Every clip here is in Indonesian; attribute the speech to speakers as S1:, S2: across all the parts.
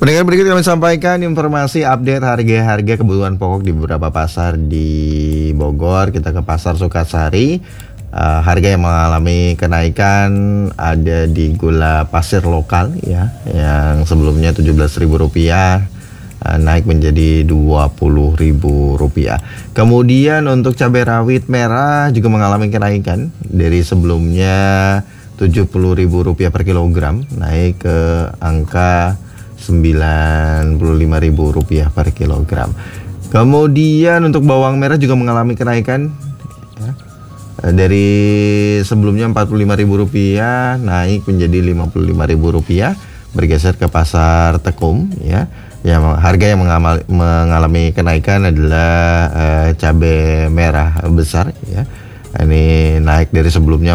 S1: Pendengar, berikut kami sampaikan informasi update harga-harga kebutuhan pokok di beberapa pasar di Bogor. Kita ke Pasar Sukasari. Harga yang mengalami kenaikan ada di gula pasir lokal ya, yang sebelumnya Rp17.000 naik menjadi Rp20.000. Kemudian untuk cabai rawit merah juga mengalami kenaikan dari sebelumnya Rp70.000 per kilogram naik ke angka Rp95.000 per kilogram. Kemudian untuk bawang merah juga mengalami kenaikan ya, dari sebelumnya Rp45.000 naik menjadi Rp55.000. Bergeser ke pasar Tekum ya. Yang harga yang mengalami kenaikan adalah cabai merah besar ya. Ini naik dari sebelumnya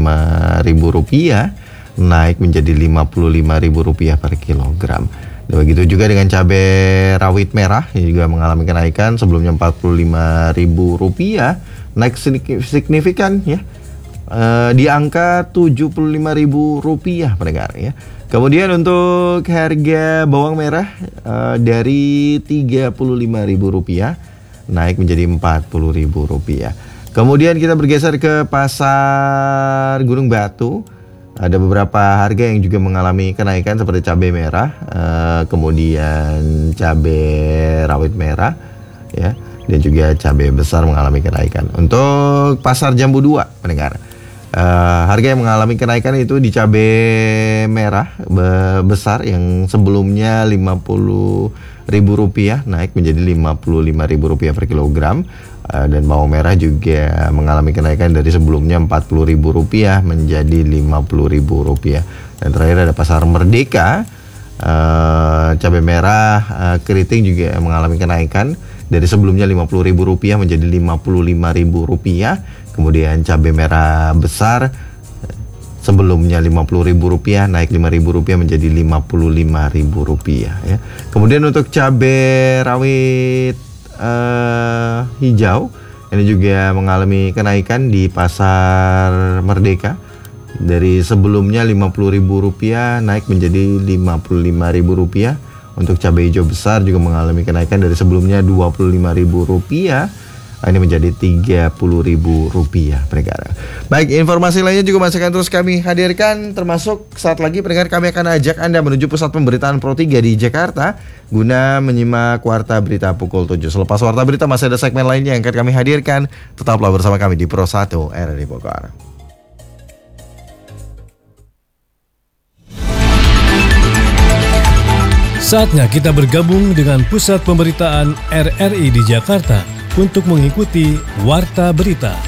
S1: Rp45.000 naik menjadi Rp55.000 per kilogram. Begitu juga dengan cabai rawit merah yang juga mengalami kenaikan, sebelumnya Rp45.000 naik signifikan ya, di angka Rp75.000 pendengar ya. Kemudian untuk harga bawang merah dari Rp35.000 naik menjadi Rp40.000. Kemudian kita bergeser ke pasar Gunung Batu. Ada beberapa harga yang juga mengalami kenaikan seperti cabai merah, kemudian cabai rawit merah, ya, dan juga cabai besar mengalami kenaikan. Untuk pasar Jambu 2, pendengar, harga yang mengalami kenaikan itu di cabai merah besar yang sebelumnya Rp50.000 naik menjadi Rp55.000 per kilogram. Dan bawang merah juga mengalami kenaikan dari sebelumnya Rp40.000 menjadi Rp50.000. Dan terakhir ada pasar Merdeka, cabai merah keriting juga mengalami kenaikan dari sebelumnya Rp50.000 menjadi Rp55.000. Kemudian cabai merah besar sebelumnya Rp50.000 naik Rp5.000 menjadi Rp55.000 ya. Kemudian untuk cabai rawit hijau ini juga mengalami kenaikan di pasar Merdeka dari sebelumnya Rp50.000 naik menjadi Rp55.000. Untuk cabai hijau besar juga mengalami kenaikan dari sebelumnya Rp25.000 ini menjadi Rp30.000 pendengar. Baik, informasi lainnya juga masih akan terus kami hadirkan, termasuk saat lagi pendengar kami akan ajak Anda menuju pusat pemberitaan Pro 3 di Jakarta guna menyimak Warta Berita pukul 7. Selepas Warta Berita masih ada segmen lainnya yang akan kami hadirkan. Tetaplah bersama kami di Pro 1 RRI Bogor.
S2: Saatnya kita bergabung dengan Pusat Pemberitaan RRI di Jakarta untuk mengikuti Warta Berita.